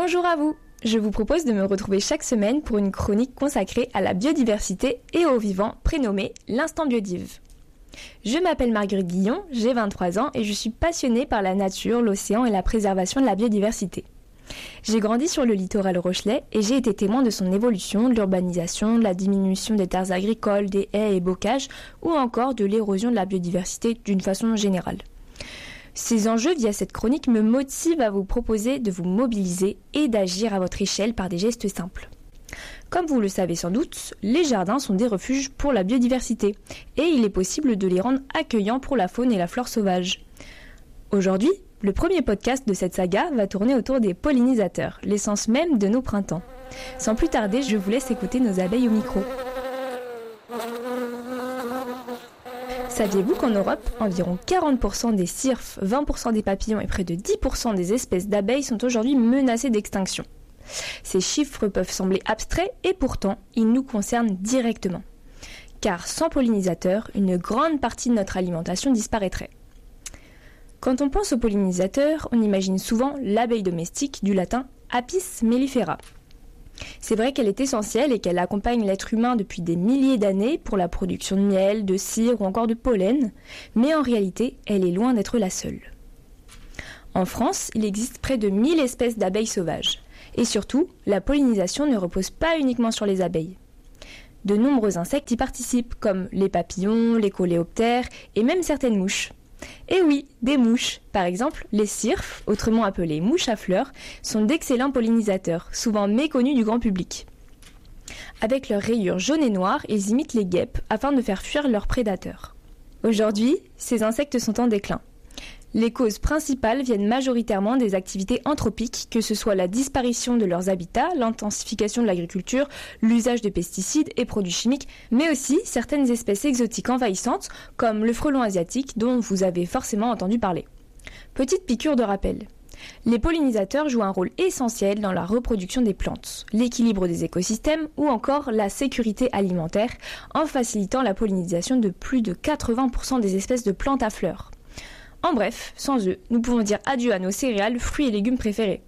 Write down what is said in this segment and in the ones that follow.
Bonjour à vous! Je vous propose de me retrouver chaque semaine pour une chronique consacrée à la biodiversité et aux vivants, prénommée l'Instant Biodiv. Je m'appelle Marguerite Guillon, j'ai 23 ans et je suis passionnée par la nature, l'océan et la préservation de la biodiversité. J'ai grandi sur le littoral rochelais et j'ai été témoin de son évolution, de l'urbanisation, de la diminution des terres agricoles, des haies et bocages ou encore de l'érosion de la biodiversité d'une façon générale. Ces enjeux via cette chronique me motivent à vous proposer de vous mobiliser et d'agir à votre échelle par des gestes simples. Comme vous le savez sans doute, les jardins sont des refuges pour la biodiversité et il est possible de les rendre accueillants pour la faune et la flore sauvage. Aujourd'hui, le premier podcast de cette saga va tourner autour des pollinisateurs, l'essence même de nos printemps. Sans plus tarder, je vous laisse écouter nos abeilles au micro. Saviez-vous qu'en Europe, environ 40% des cirfes, 20% des papillons et près de 10% des espèces d'abeilles sont aujourd'hui menacées d'extinction? Ces chiffres peuvent sembler abstraits et pourtant, ils nous concernent directement. Car sans pollinisateurs, une grande partie de notre alimentation disparaîtrait. Quand on pense aux pollinisateurs, on imagine souvent l'abeille domestique, du latin Apis mellifera. C'est vrai qu'elle est essentielle et qu'elle accompagne l'être humain depuis des milliers d'années pour la production de miel, de cire ou encore de pollen, mais en réalité, elle est loin d'être la seule. En France, il existe près de 1000 espèces d'abeilles sauvages. Et surtout, la pollinisation ne repose pas uniquement sur les abeilles. De nombreux insectes y participent, comme les papillons, les coléoptères et même certaines mouches. Et oui, des mouches. Par exemple, les cirfes, autrement appelées mouches à fleurs, sont d'excellents pollinisateurs, souvent méconnus du grand public. Avec leurs rayures jaunes et noires, ils imitent les guêpes afin de faire fuir leurs prédateurs. Aujourd'hui, ces insectes sont en déclin. Les causes principales viennent majoritairement des activités anthropiques, que ce soit la disparition de leurs habitats, l'intensification de l'agriculture, l'usage de pesticides et produits chimiques, mais aussi certaines espèces exotiques envahissantes, comme le frelon asiatique dont vous avez forcément entendu parler. Petite piqûre de rappel. Les pollinisateurs jouent un rôle essentiel dans la reproduction des plantes, l'équilibre des écosystèmes ou encore la sécurité alimentaire, en facilitant la pollinisation de plus de 80% des espèces de plantes à fleurs. En bref, sans eux, nous pouvons dire adieu à nos céréales, fruits et légumes préférés.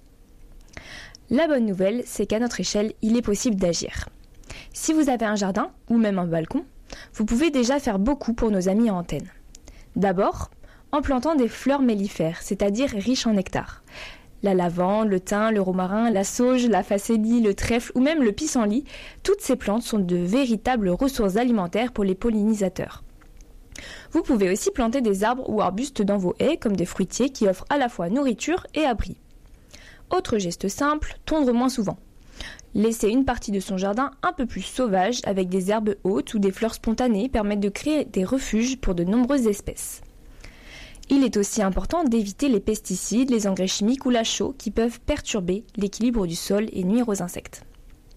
La bonne nouvelle, c'est qu'à notre échelle, il est possible d'agir. Si vous avez un jardin, ou même un balcon, vous pouvez déjà faire beaucoup pour nos amis à antenne. D'abord, en plantant des fleurs mellifères, c'est-à-dire riches en nectar. La lavande, le thym, le romarin, la sauge, la facélie, le trèfle ou même le pissenlit, toutes ces plantes sont de véritables ressources alimentaires pour les pollinisateurs. Vous pouvez aussi planter des arbres ou arbustes dans vos haies comme des fruitiers qui offrent à la fois nourriture et abri. Autre geste simple, tondre moins souvent. Laisser une partie de son jardin un peu plus sauvage avec des herbes hautes ou des fleurs spontanées permettent de créer des refuges pour de nombreuses espèces. Il est aussi important d'éviter les pesticides, les engrais chimiques ou la chaux qui peuvent perturber l'équilibre du sol et nuire aux insectes.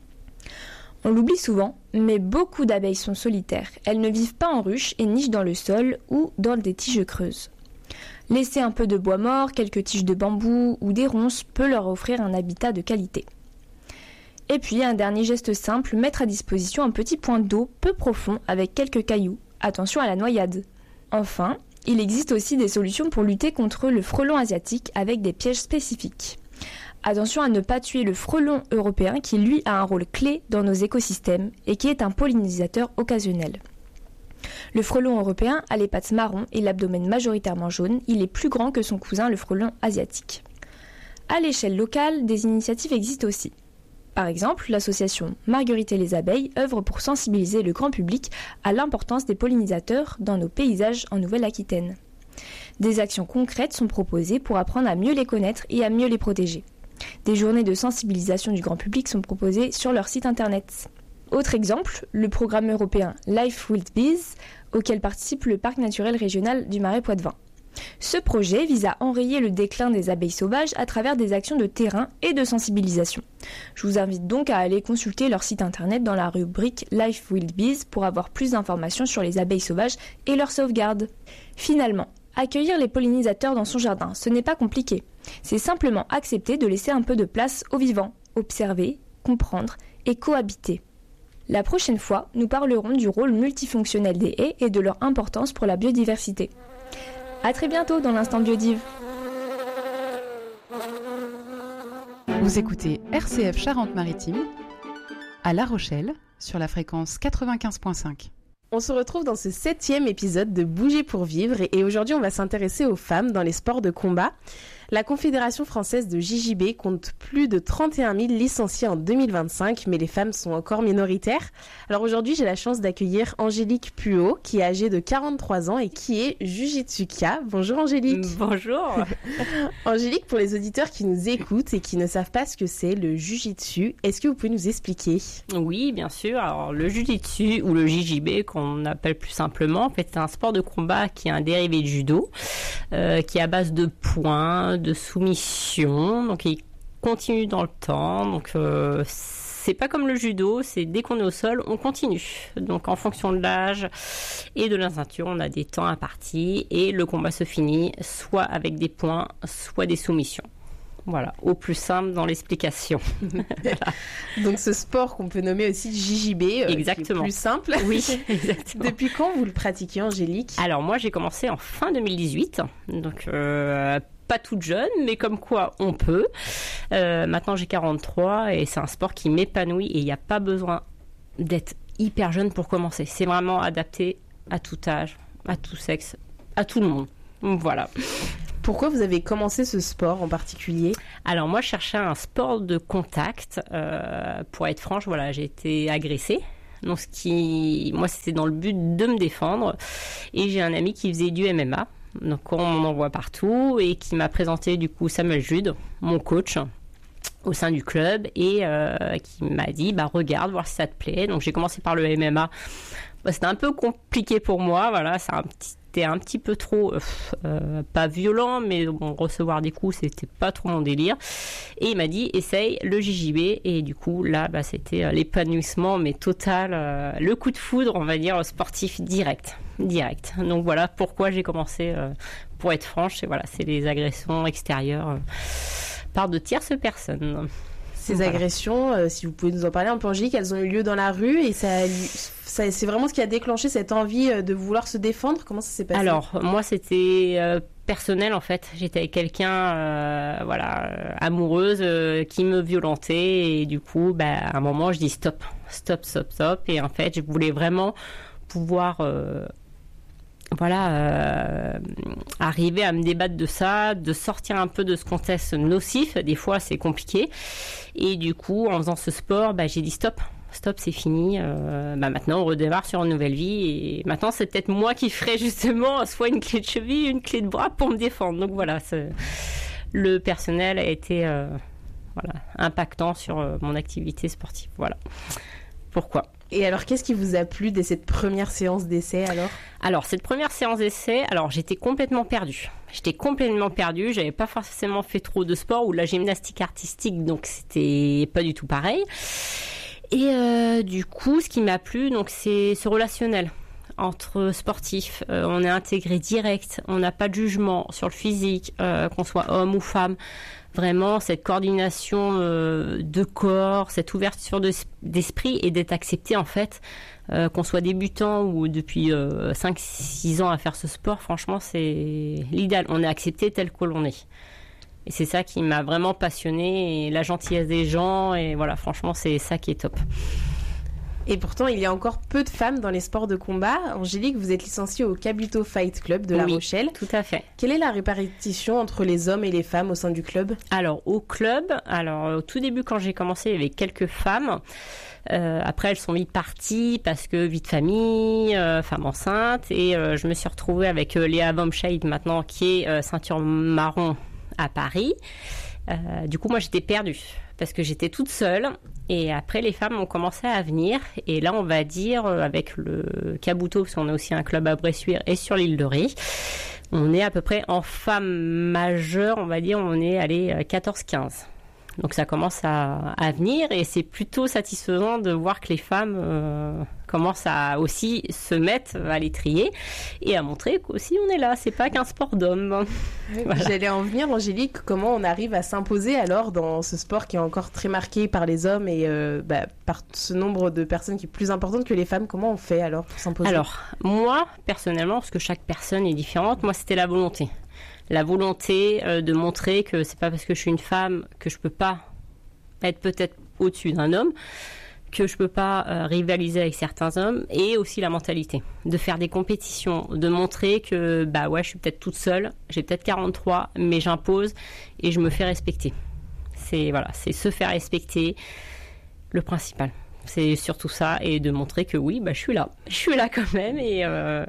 On l'oublie souvent, mais beaucoup d'abeilles sont solitaires. Elles ne vivent pas en ruche et nichent dans le sol ou dans des tiges creuses. Laisser un peu de bois mort, quelques tiges de bambou ou des ronces peut leur offrir un habitat de qualité. Et puis un dernier geste simple, mettre à disposition un petit point d'eau peu profond avec quelques cailloux. Attention à la noyade. Enfin, il existe aussi des solutions pour lutter contre le frelon asiatique avec des pièges spécifiques. Attention à ne pas tuer le frelon européen qui lui a un rôle clé dans nos écosystèmes et qui est un pollinisateur occasionnel. Le frelon européen a les pattes marron et l'abdomen majoritairement jaune, il est plus grand que son cousin le frelon asiatique. À l'échelle locale, des initiatives existent aussi. Par exemple, l'association Marguerite et les abeilles œuvre pour sensibiliser le grand public à l'importance des pollinisateurs dans nos paysages en Nouvelle-Aquitaine. Des actions concrètes sont proposées pour apprendre à mieux les connaître et à mieux les protéger. Des journées de sensibilisation du grand public sont proposées sur leur site internet. Autre exemple, le programme européen Life Wild Bees, auquel participe le parc naturel régional du Marais Poitevin. Ce projet vise à enrayer le déclin des abeilles sauvages à travers des actions de terrain et de sensibilisation. Je vous invite donc à aller consulter leur site internet dans la rubrique Life Wild Bees pour avoir plus d'informations sur les abeilles sauvages et leur sauvegarde. Finalement, accueillir les pollinisateurs dans son jardin, ce n'est pas compliqué. C'est simplement accepter de laisser un peu de place aux vivants, observer, comprendre et cohabiter. La prochaine fois, nous parlerons du rôle multifonctionnel des haies et de leur importance pour la biodiversité. À très bientôt dans l'Instant Biodiv. Vous écoutez RCF Charente-Maritime à La Rochelle sur la fréquence 95.5. On se retrouve dans ce 7e épisode de Bouger pour vivre et aujourd'hui on va s'intéresser aux femmes dans les sports de combat. La Confédération française de JJB compte plus de 31 000 licenciés en 2025, mais les femmes sont encore minoritaires. Alors aujourd'hui, j'ai la chance d'accueillir Angélique Puot, qui est âgée de 43 ans et qui est Jujitsuka. Bonjour Angélique. Bonjour. Angélique, pour les auditeurs qui nous écoutent et qui ne savent pas ce que c'est le Jujitsu, est-ce que vous pouvez nous expliquer ? Oui, bien sûr. Alors le Jujitsu ou le JJB, qu'on appelle plus simplement, en fait, c'est un sport de combat qui est un dérivé du judo, qui est à base de points, de soumission, donc il continue dans le temps, donc c'est pas comme le judo, c'est dès qu'on est au sol, on continue. Donc en fonction de l'âge et de la ceinture, on a des temps impartis et le combat se finit soit avec des points, soit des soumissions. Voilà, au plus simple dans l'explication. Voilà. Donc ce sport qu'on peut nommer aussi JJB, exactement. Qui est plus simple. Oui, exactement. Depuis quand vous le pratiquez, Angélique ? Alors moi j'ai commencé en fin 2018, donc pas toute jeune, mais comme quoi on peut. Maintenant j'ai 43 et c'est un sport qui m'épanouit et il n'y a pas besoin d'être hyper jeune pour commencer. C'est vraiment adapté à tout âge, à tout sexe, à tout le monde. Voilà. Pourquoi vous avez commencé ce sport en particulier ? Alors moi je cherchais un sport de contact. Pour être franche, voilà, j'ai été agressée. Donc moi c'était dans le but de me défendre. Et j'ai un ami qui faisait du MMA. Donc on en voit partout et qui m'a présenté du coup Samuel Jude, mon coach au sein du club et qui m'a dit regarde, voir si ça te plaît. Donc j'ai commencé par le MMA. C'était un peu compliqué pour moi, voilà, c'était un petit peu trop pas violent, mais bon, recevoir des coups c'était pas trop mon délire. Et il m'a dit essaye le JJB et du coup là c'était l'épanouissement mais total, le coup de foudre on va dire sportif direct. Donc voilà pourquoi j'ai commencé, pour être franche, c'est les agressions extérieures par de tierces personnes. Ces agressions, si vous pouvez nous en parler un peu, Angélique, elles ont eu lieu dans la rue et ça c'est vraiment ce qui a déclenché cette envie de vouloir se défendre. Comment ça s'est passé ? Alors moi c'était personnel en fait. J'étais avec quelqu'un, amoureuse, qui me violentait et du coup, à un moment je dis stop. Et en fait je voulais vraiment pouvoir arriver à me débattre de ça, de sortir un peu de ce contexte nocif. Des fois c'est compliqué et du coup en faisant ce sport j'ai dit stop, c'est fini, maintenant on redémarre sur une nouvelle vie et maintenant c'est peut-être moi qui ferai justement soit une clé de cheville, une clé de bras pour me défendre. Donc voilà, le personnel a été impactant sur mon activité sportive. Voilà pourquoi. Et alors, qu'est-ce qui vous a plu dès cette première séance d'essai alors ? Alors, cette première séance d'essai, j'étais complètement perdue. J'avais pas forcément fait trop de sport ou de la gymnastique artistique, donc c'était pas du tout pareil. Et du coup, ce qui m'a plu, donc, c'est ce relationnel entre sportifs. On est intégré direct, on n'a pas de jugement sur le physique, qu'on soit homme ou femme. Vraiment, cette coordination de corps, cette ouverture d'esprit et d'être accepté en fait, qu'on soit débutant ou depuis 5-6 ans à faire ce sport, franchement, c'est l'idéal. On est accepté tel que l'on est. Et c'est ça qui m'a vraiment passionnée, et la gentillesse des gens, et voilà, franchement, c'est ça qui est top. Et pourtant, il y a encore peu de femmes dans les sports de combat. Angélique, vous êtes licenciée au Kabuto Fight Club de La Rochelle. Tout à fait. Quelle est la répartition entre les hommes et les femmes au sein du club ? Alors, au club, au tout début, quand j'ai commencé, il y avait quelques femmes. Après, elles sont vite parties parce que vie de famille, femme enceinte. Et je me suis retrouvée avec Léa Baumscheid maintenant, qui est ceinture marron à Paris. Du coup, moi, j'étais perdue parce que j'étais toute seule. Et après, les femmes ont commencé à venir. Et là, on va dire, avec le Kabuto, parce qu'on a aussi un club à Bressuire et sur l'île de Ré, on est à peu près en femmes majeures, on va dire, on est allé 14-15. Donc ça commence à venir et c'est plutôt satisfaisant de voir que les femmes commencent à aussi se mettre à l'étrier et à montrer qu'aussi on est là, c'est pas qu'un sport d'homme. Voilà. J'allais en venir, Angélique, comment on arrive à s'imposer alors dans ce sport qui est encore très marqué par les hommes et par ce nombre de personnes qui est plus importante que les femmes, comment on fait alors pour s'imposer ? Alors, moi, personnellement, parce que chaque personne est différente, moi c'était la volonté de montrer que c'est pas parce que je suis une femme que je peux pas être peut-être au-dessus d'un homme, que je peux pas rivaliser avec certains hommes, et aussi la mentalité de faire des compétitions, de montrer que je suis peut-être toute seule, j'ai peut-être 43, mais j'impose et je me fais respecter. C'est se faire respecter le principal. C'est surtout ça, et de montrer que oui, je suis là quand même, et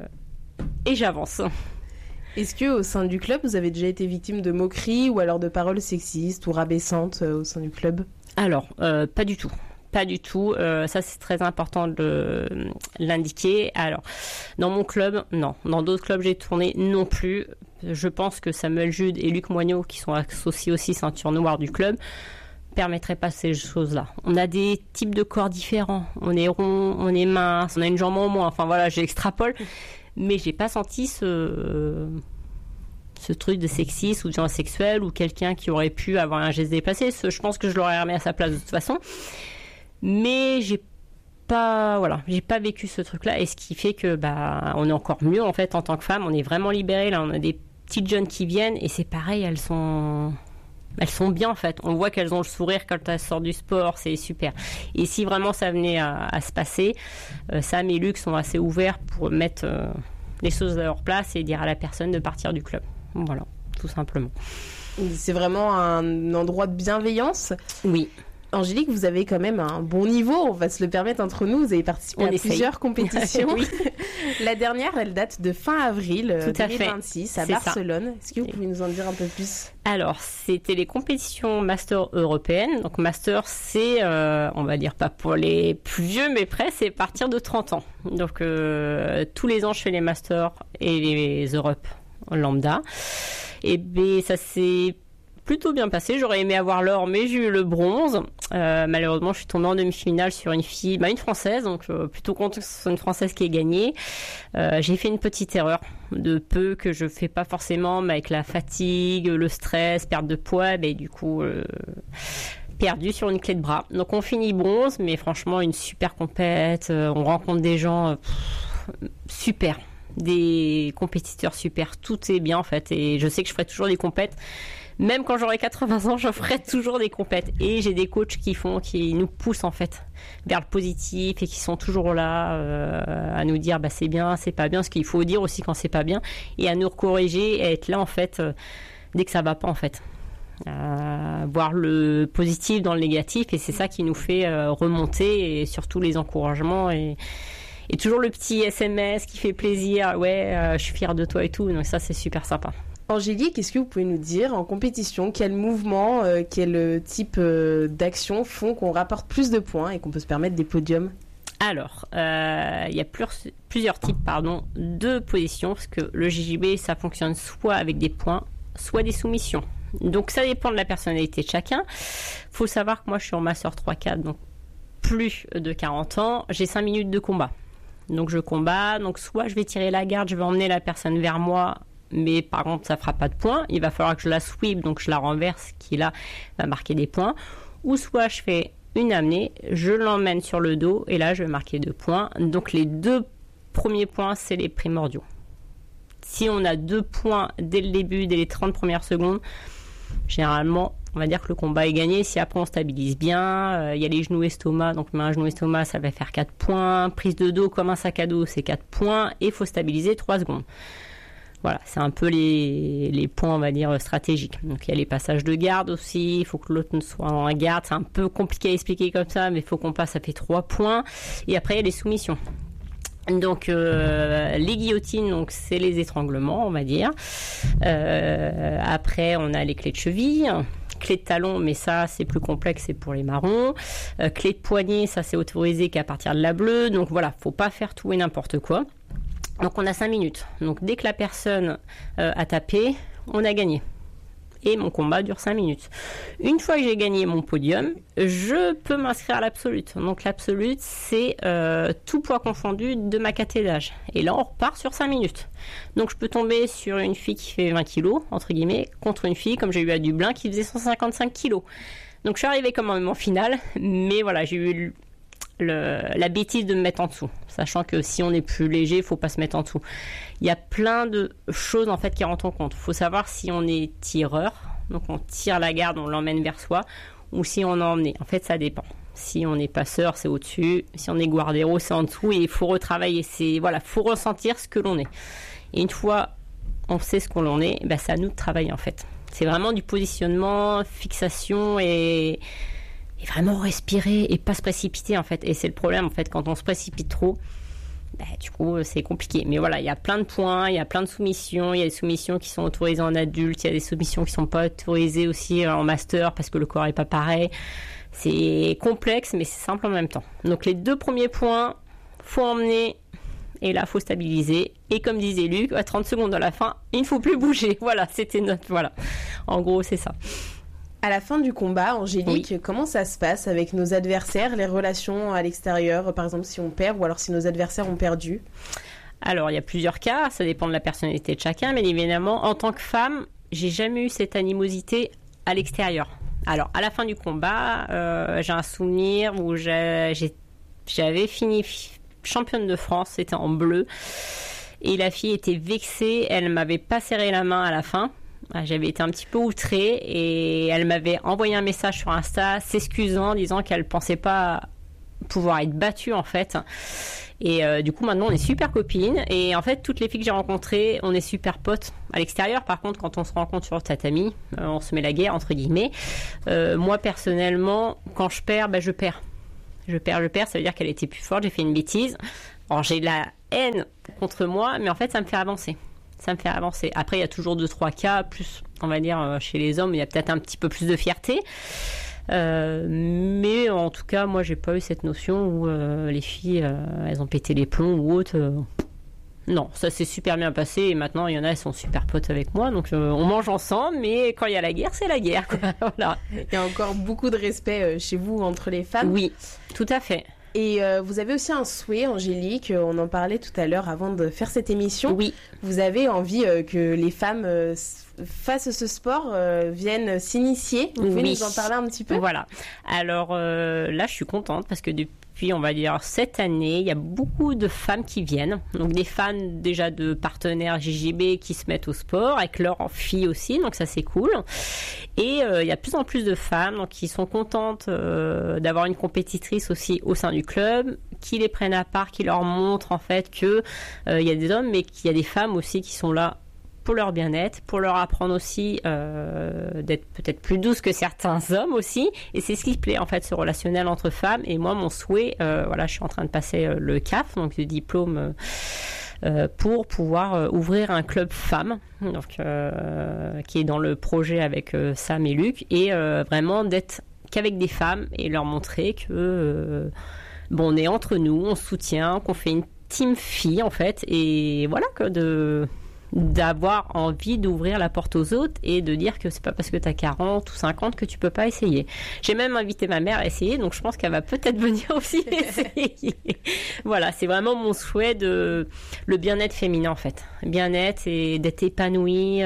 j'avance. Est-ce que au sein du club, vous avez déjà été victime de moqueries ou alors de paroles sexistes ou rabaissantes au sein du club ? Alors, pas du tout. Pas du tout. Ça, c'est très important de l'indiquer. Alors, dans mon club, non. Dans d'autres clubs, j'ai tourné, non plus. Je pense que Samuel Jude et Luc Moignot, qui sont associés aussi ceinture noire du club, permettraient pas ces choses-là. On a des types de corps différents. On est rond, on est mince, on a une jambe en moins. Enfin voilà, j'extrapole. Mais j'ai pas senti ce truc de sexisme ou de genre sexuel, ou quelqu'un qui aurait pu avoir un geste déplacé. Je pense que je l'aurais remis à sa place de toute façon. Mais j'ai pas vécu ce truc-là, et ce qui fait que on est encore mieux en fait en tant que femme. On est vraiment libérées. Là, on a des petites jeunes qui viennent, et c'est pareil, elles sont bien en fait. On voit qu'elles ont le sourire quand elles sortent du sport, c'est super. Et si vraiment ça venait à se passer, Sam et Luc sont assez ouverts pour mettre les choses à leur place et dire à la personne de partir du club. Voilà, tout simplement. C'est vraiment un endroit de bienveillance. Oui. Angélique, vous avez quand même un bon niveau, on va se le permettre entre nous. Vous avez participé à plusieurs compétitions. Oui. La dernière, elle date de fin avril 2026 à Barcelone. Est-ce que vous pouvez nous en dire un peu plus ? Alors, c'était les compétitions Master européennes. Donc, Master, c'est, on va dire pas pour les plus vieux, mais presque, c'est à partir de 30 ans. Donc, tous les ans, je fais les Masters et les Europes lambda. Et bien, ça s'est plutôt bien passé. J'aurais aimé avoir l'or, mais j'ai eu le bronze. Malheureusement, je suis tombée en demi-finale sur une fille, une Française, donc plutôt contente que ce soit une Française qui ait gagné. J'ai fait une petite erreur de peu que je fais pas forcément, mais avec la fatigue, le stress, perte de poids, du coup perdu sur une clé de bras. Donc on finit bronze, mais franchement une super compète. On rencontre des gens super, des compétiteurs super. Tout est bien en fait, et je sais que je ferai toujours des compètes. Même quand j'aurai 80 ans, je ferai toujours des compètes. Et j'ai des coachs qui nous poussent en fait vers le positif, et qui sont toujours là à nous dire c'est bien, c'est pas bien, ce qu'il faut dire aussi quand c'est pas bien, et à nous corriger, et à être là en fait dès que ça va pas en fait. Voir le positif dans le négatif, et c'est ça qui nous fait remonter, et surtout les encouragements, et toujours le petit SMS qui fait plaisir, je suis fière de toi et tout, donc ça c'est super sympa. Angélique, est-ce que vous pouvez nous dire en compétition quel mouvement, quel type d'action font qu'on rapporte plus de points et qu'on peut se permettre des podiums ? Alors, il y a plusieurs types de positions, parce que le JJB, ça fonctionne soit avec des points, soit des soumissions. Donc ça dépend de la personnalité de chacun. Il faut savoir que moi je suis en Master 3-4, donc plus de 40 ans, j'ai 5 minutes de combat. Donc je combats, donc soit je vais tirer la garde, je vais emmener la personne vers moi, mais par contre ça fera pas de points, il va falloir que je la sweep, donc je la renverse, qui là va marquer des points, ou soit je fais une amenée, je l'emmène sur le dos, et là je vais marquer 2 points. Donc les 2 premiers points, c'est les primordiaux. Si on a 2 points dès le début, dès les 30 premières secondes, généralement on va dire que le combat est gagné. Si après on stabilise bien, il y a les genoux estomac, donc un genou estomac ça va faire 4 points, prise de dos comme un sac à dos c'est 4 points, et il faut stabiliser 3 secondes. Voilà, c'est un peu les points, on va dire, stratégiques. Donc, il y a les passages de garde aussi. Il faut que l'autre soit en garde. C'est un peu compliqué à expliquer comme ça, mais il faut qu'on passe, ça fait 3 points. Et après, il y a les soumissions. Donc, les guillotines, donc, c'est les étranglements, on va dire. Après, on a les clés de cheville. Clé de talon, mais ça c'est plus complexe, c'est pour les marrons. Clé de poignet, ça c'est autorisé qu'à partir de la bleue. Donc voilà, faut pas faire tout et n'importe quoi. Donc on a 5 minutes. Donc dès que la personne a tapé, on a gagné. Et mon combat dure 5 minutes. Une fois que j'ai gagné mon podium, je peux m'inscrire à l'absolute. Donc l'absolute, c'est tout poids confondu de ma catégorie d'âge. Et là, on repart sur 5 minutes. Donc je peux tomber sur une fille qui fait 20 kilos, entre guillemets, contre une fille, comme j'ai eu à Dublin, qui faisait 155 kilos. Donc je suis arrivée quand même en finale, mais voilà, j'ai eu la bêtise de me mettre en dessous, sachant que si on est plus léger, il faut pas se mettre en dessous. Il y a plein de choses en fait qui rentrent en compte. Il faut savoir si on est tireur, donc on tire la garde, on l'emmène vers soi, ou si on a emmené. En fait, ça dépend. Si on est passeur, c'est au-dessus. Si on est guardero, c'est en dessous. Et il faut retravailler. Faut ressentir ce que l'on est. Et une fois on sait ce qu'on est, c'est à nous de travailler en fait. C'est vraiment du positionnement, fixation et vraiment respirer et pas se précipiter en fait. Et c'est le problème en fait, quand on se précipite trop, du coup c'est compliqué. Mais voilà, il y a plein de points, il y a plein de soumissions. Il y a des soumissions qui sont autorisées en adulte, il y a des soumissions qui sont pas autorisées aussi en master parce que le corps est pas pareil. C'est complexe mais c'est simple en même temps. Donc les 2 premiers points, faut emmener. Et là, il faut stabiliser. Et comme disait Luc, à 30 secondes à la fin, il ne faut plus bouger. Voilà, c'était notre... Voilà. En gros, c'est ça. À la fin du combat, Angélique, comment ça se passe avec nos adversaires, les relations à l'extérieur, par exemple si on perd ou alors si nos adversaires ont perdu? Alors, il y a plusieurs cas. Ça dépend de la personnalité de chacun. Mais évidemment, en tant que femme, j'ai jamais eu cette animosité à l'extérieur. Alors, à la fin du combat, j'ai un souvenir où j'avais fini... championne de France, c'était en bleu. Et la fille était vexée, elle m'avait pas serré la main à la fin. J'avais été un petit peu outrée et elle m'avait envoyé un message sur Insta s'excusant, disant qu'elle pensait pas pouvoir être battue en fait. Et du coup maintenant on est super copines et en fait toutes les filles que j'ai rencontrées, on est super potes. À l'extérieur par contre quand on se rencontre sur le tatami, on se met la guerre entre guillemets. Moi personnellement quand je perds, je perds. Je perds, ça veut dire qu'elle était plus forte, j'ai fait une bêtise. Alors j'ai de la haine contre moi, mais en fait ça me fait avancer. Après il y a toujours 2-3 cas, plus on va dire chez les hommes, il y a peut-être un petit peu plus de fierté. Mais en tout cas, moi j'ai pas eu cette notion où les filles, elles ont pété les plombs ou autre. Non, ça s'est super bien passé et maintenant il y en a, elles sont super potes avec moi, donc on mange ensemble, mais quand il y a la guerre, c'est la guerre, quoi. Voilà. Il y a encore beaucoup de respect chez vous entre les femmes. Oui, tout à fait. Et vous avez aussi un souhait, Angélique, on en parlait tout à l'heure avant de faire cette émission. Oui. Vous avez envie que les femmes fassent ce sport, viennent s'initier. Vous pouvez nous en parler un petit peu? Voilà. Alors là, je suis contente parce que depuis, on va dire, cette année, il y a beaucoup de femmes qui viennent. Donc des femmes déjà de partenaires JJB qui se mettent au sport, avec leurs filles aussi, donc ça c'est cool. Et il y a de plus en plus de femmes donc, qui sont contentes d'avoir une compétitrice aussi au sein du club, qui les prennent à part, qui leur montrent en fait que il y a des hommes, mais qu'il y a des femmes aussi qui sont là pour leur bien-être, pour leur apprendre aussi d'être peut-être plus douce que certains hommes aussi. Et c'est ce qui plaît en fait, ce relationnel entre femmes. Et moi, mon souhait, je suis en train de passer le CAF, donc le diplôme pour pouvoir ouvrir un club femmes, donc qui est dans le projet avec Sam et Luc, et vraiment d'être qu'avec des femmes et leur montrer que on est entre nous, on se soutient, qu'on fait une team fille en fait, et voilà que d'avoir envie d'ouvrir la porte aux autres et de dire que c'est pas parce que t'as 40 ou 50 que tu peux pas essayer. J'ai même invité ma mère à essayer, donc je pense qu'elle va peut-être venir aussi essayer. Voilà, c'est vraiment mon souhait le bien-être féminin en fait. Bien-être et d'être épanouie,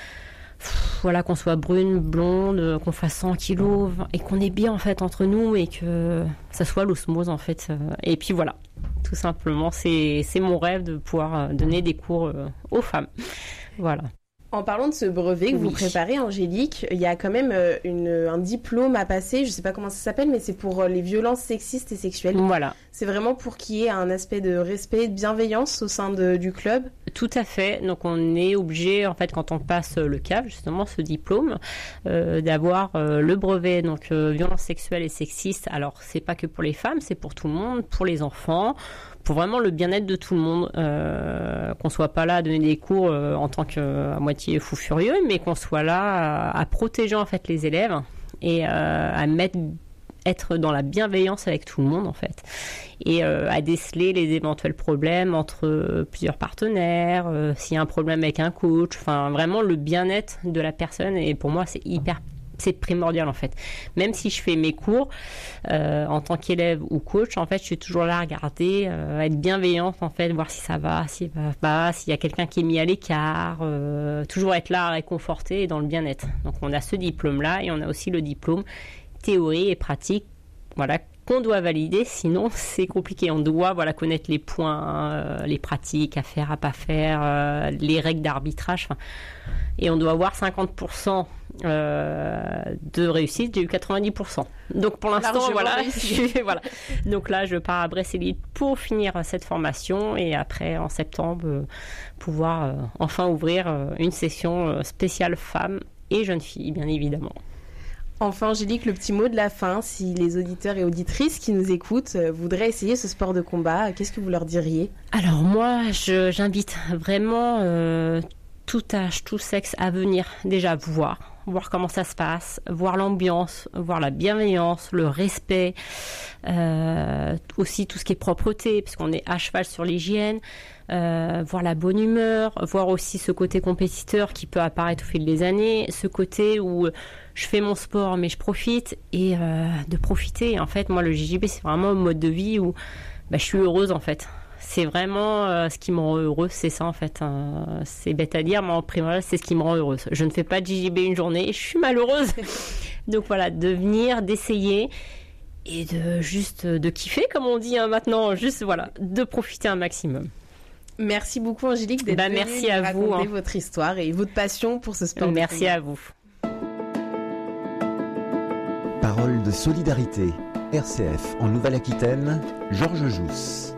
voilà, qu'on soit brune, blonde, qu'on fasse 100 kilos et qu'on est bien en fait entre nous et que ça soit l'osmose en fait. Et puis voilà. Tout simplement, c'est mon rêve de pouvoir donner des cours aux femmes. Voilà. En parlant de ce brevet que vous préparez, Angélique, il y a quand même un diplôme à passer, je ne sais pas comment ça s'appelle, mais c'est pour les violences sexistes et sexuelles. Voilà. C'est vraiment pour qu'il y ait un aspect de respect et de bienveillance au sein du club. Tout à fait. Donc on est obligé, en fait, quand on passe le CAF, justement, ce diplôme, d'avoir le brevet, donc violences sexuelles et sexistes. Alors, c'est pas que pour les femmes, c'est pour tout le monde, pour les enfants, pour vraiment le bien-être de tout le monde, qu'on soit pas là à donner des cours en tant qu'à moitié fou furieux, mais qu'on soit là à protéger en fait les élèves et à être dans la bienveillance avec tout le monde en fait, et à déceler les éventuels problèmes entre plusieurs partenaires, s'il y a un problème avec un coach, enfin vraiment le bien-être de la personne. Et pour moi c'est primordial en fait. Même si je fais mes cours en tant qu'élève ou coach, en fait, je suis toujours là à regarder, être bienveillante en fait, voir si ça va, s'il va pas, s'il y a quelqu'un qui est mis à l'écart, toujours être là à réconforter et dans le bien-être. Donc on a ce diplôme-là et on a aussi le diplôme théorie et pratique, voilà, qu'on doit valider, sinon c'est compliqué. On doit connaître les points, les pratiques à faire, à pas faire, les règles d'arbitrage. Et on doit avoir 50% de réussite. J'ai eu 90%. Donc pour l'instant, Donc là, je pars à Brest-Élite pour finir cette formation et après, en septembre, pouvoir enfin ouvrir une session spéciale femmes et jeunes filles, bien évidemment. Enfin, Angélique, le petit mot de la fin, si les auditeurs et auditrices qui nous écoutent voudraient essayer ce sport de combat, qu'est-ce que vous leur diriez ? Alors moi, j'invite vraiment tout âge, tout sexe à venir déjà voir comment ça se passe, voir l'ambiance, voir la bienveillance, le respect, aussi tout ce qui est propreté, parce qu'on est à cheval sur l'hygiène, voir la bonne humeur, voir aussi ce côté compétiteur qui peut apparaître au fil des années, ce côté où je fais mon sport mais je profite et de profiter. En fait, moi le JJB c'est vraiment un mode de vie où je suis heureuse en fait. C'est vraiment ce qui me rend heureuse, c'est ça en fait. C'est bête à dire, mais en primaire, c'est ce qui me rend heureuse. Je ne fais pas de JJB une journée et je suis malheureuse. Donc voilà, de venir, d'essayer et de kiffer comme on dit maintenant, de profiter un maximum. Merci beaucoup Angélique d'être venue merci à raconter vous, votre histoire et votre passion pour ce sport. Merci à vous. Parole de solidarité, RCF en Nouvelle-Aquitaine, Georges Jousse.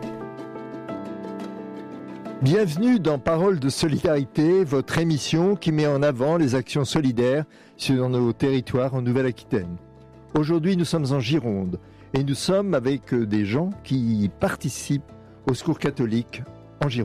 Bienvenue dans Parole de solidarité, votre émission qui met en avant les actions solidaires sur nos territoires en Nouvelle-Aquitaine. Aujourd'hui, nous sommes en Gironde et nous sommes avec des gens qui participent au Secours catholique en Gironde.